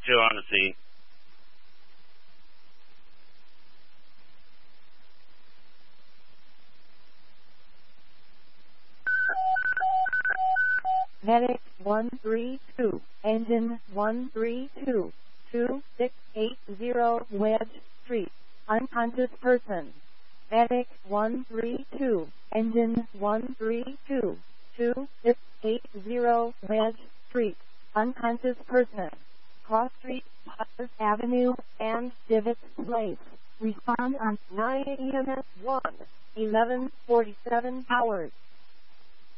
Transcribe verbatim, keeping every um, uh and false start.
two on the scene. Medic one three two, engine one three two, two six eight zero Wedge Street, unconscious person. Medic one three two, engine one three two, two six eight zero Wedge Street, unconscious person. Cross Street, Potter's Avenue, and Civic Place. Respond on nine E M S one, eleven forty-seven hours.